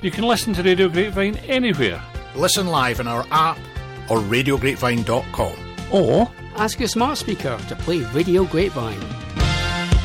You can listen to Radio Grapevine anywhere. Listen live on our app or radiograpevine.com. Or ask your smart speaker to play Radio Grapevine.